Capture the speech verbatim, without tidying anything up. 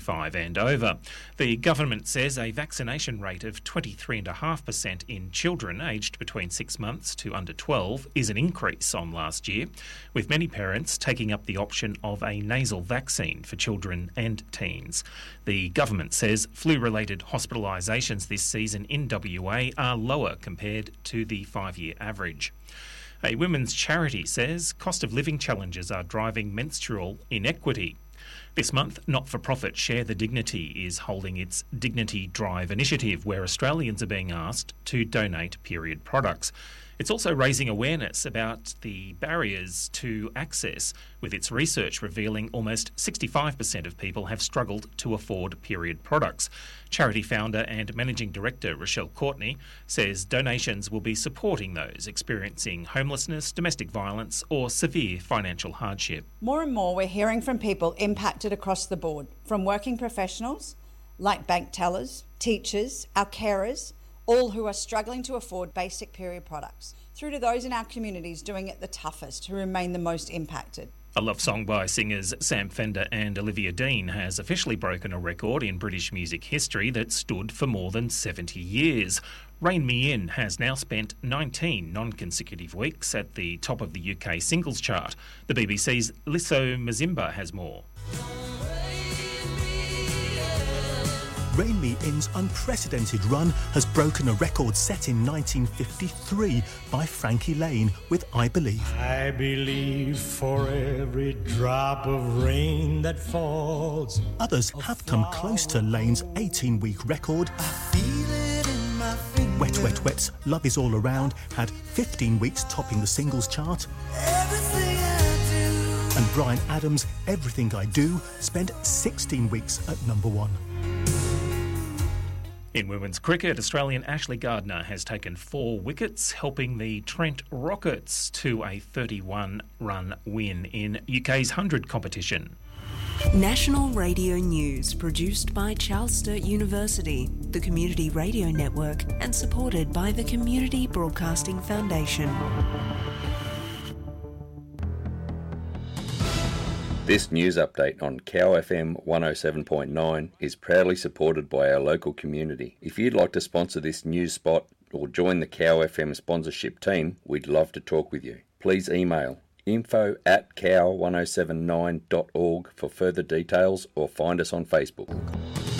Five and over. The government says a vaccination rate of twenty-three point five percent in children aged between six months to under twelve is an increase on last year, with many parents taking up the option of a nasal vaccine for children and teens. The government says flu-related hospitalisations this season in W A are lower compared to the five-year average. A women's charity says cost of living challenges are driving menstrual inequity. This month, not-for-profit Share the Dignity is holding its Dignity Drive initiative, where Australians are being asked to donate period products. It's also raising awareness about the barriers to access, with its research revealing almost sixty-five percent of people have struggled to afford period products. Charity founder and managing director Rochelle Courtney says donations will be supporting those experiencing homelessness, domestic violence or severe financial hardship. More and more we're hearing from people impacted across the board, from working professionals like bank tellers, teachers, our carers, all who are struggling to afford basic period products, through to those in our communities doing it the toughest, who remain the most impacted. A love song by singers Sam Fender and Olivia Dean has officially broken a record in British music history that stood for more than seventy years. Rain Me In has now spent nineteen non-consecutive weeks at the top of the U K singles chart. The B B C's Lisso Mazimba has more. Rain Me In's unprecedented run has broken a record set in nineteen fifty-three by Frankie Lane with I Believe. I believe for every drop of rain that falls. Others have come close to Lane's eighteen-week record. I feel it in my fingers. Wet Wet Wet's Love Is All Around had fifteen weeks topping the singles chart. Everything I do. And Bryan Adams' Everything I Do spent sixteen weeks at number one. In women's cricket, Australian Ashley Gardner has taken four wickets, helping the Trent Rockets to a thirty-one run win in U K's one hundred competition. National Radio News, produced by Charles Sturt University, the Community Radio Network, and supported by the Community Broadcasting Foundation. This news update on Cow F M one oh seven point nine is proudly supported by our local community. If you'd like to sponsor this news spot or join the Cow F M sponsorship team, we'd love to talk with you. Please email info at cow ten seventy-nine dot org for further details or find us on Facebook.